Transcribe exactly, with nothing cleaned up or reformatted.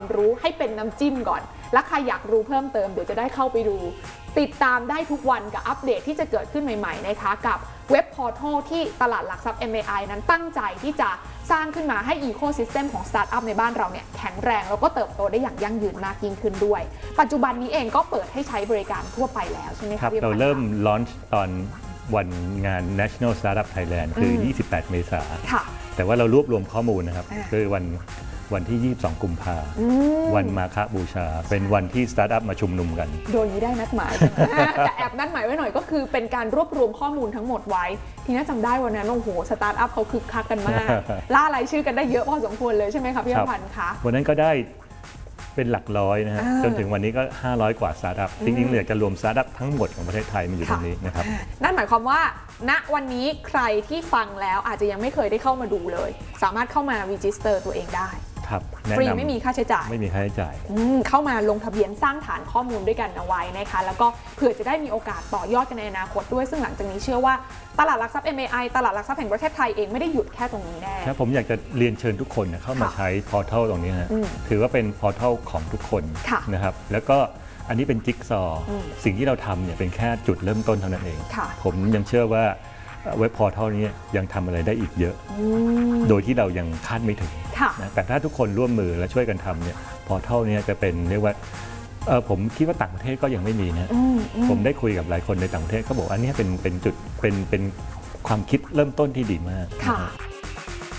รู้ให้เป็นน้ำจิ้มก่อนและใครอยากรู้เพิ่มเติมเดี๋ยวจะได้เข้าไปดูติดตามได้ทุกวันกับอัปเดตที่จะเกิดขึ้นใหม่ๆนะคะกับเว็บพอร์ทัลที่ตลาดหลักทรัพย์ เอ็ม เอ ไอ นั้นตั้งใจที่จะสร้างขึ้นมาให้อีโคซิสเต็มของสตาร์ทอัพในบ้านเราเนี่ยแข็งแรงแล้วก็เติบโตได้อย่างยั่งยืนมากยิ่งขึ้นด้วยปัจจุบันนี้เองก็เปิดให้ใช้บริการทั่วไปแล้วใช่ไหมครับเราเริ่มลอนช์ตอนวันงาน National Startup Thailand คือยี่สิบแปดเมษายนแต่ว่าเรารวบรวมข้อมูลนะครับคือวันวันที่ยี่สิบสองกุมภาพันธ์วันมาฆบูชาเป็นวันที่สตาร์ทอัพมาชุมนุมกันโดยนี้ได้นัดหมาย แต่แอบนัดหมายไว้หน่อยก็คือเป็นการรวบรวมข้อมูลทั้งหมดไว้ทีน่าจำได้วันนั้นโอ้โหสตาร์ทอัพเขาคึกคักกันมากล่ารายชื่อกันได้เยอะพอสมควรเลยใช่ไหมครับพี่อภันธ์คะวันนั้นก็ได้เป็นหลักร้อยนะฮะจนถึงวันนี้ก็ห้าร้อยกว่าสตาร์ทอัพจริงๆเหลือจะรวมสตาร์ทอัพทั้งหมดของประเทศไทยมาอยู่ตรงนี้นะครับนั่นหมายความว่าณวันนี้ใครที่ฟังแล้วอาจจะยังไม่เคยได้เข้ามาดูเลยสามารถเข้ามารีจิสเตอร์ตัวเองได้ฟรีไม่มีค่าใช้จ่ายไม่มีค่าใช้จ่ายเข้ามาลงทะเบียนสร้างฐานข้อมูลด้วยกันเอาไว้นะคะแล้วก็เผื่อจะได้มีโอกาสต่อยอดกันในอนาคตด้วยซึ่งหลังจากนี้เชื่อว่าตลาดหลักทรัพย์ เอ็ม เอ ไอ ตลาดหลักทรัพย์แห่งประเทศไทยเองไม่ได้หยุดแค่ตรงนี้แน่ผมอยากจะเรียนเชิญทุกคนเข้ามาใช้พอร์ทัลตรงนี้ฮะถือว่าเป็นพอร์ทัลของทุกคนนะครับแล้วก็อันนี้เป็นจิ๊กซอว์สิ่งที่เราทำเนี่ยเป็นแค่จุดเริ่มต้นเท่านั้นเองผมยังเชื่อว่าเว็บพอร์ทัลนี้ยังทำอะไรได้อีกเยอะโดยที่เรายังคาดไม่ถึงนะแต่ถ้าทุกคนร่วมมือและช่วยกันทำเนี่ยพอร์ทัลนี้จะเป็นเรียกว่าผมคิดว่าต่างประเทศก็ยังไม่มีนะผมได้คุยกับหลายคนในต่างประเทศเขาบอกอันนี้เป็นเป็นจุดเป็นเป็นความคิดเริ่มต้นที่ดีมาก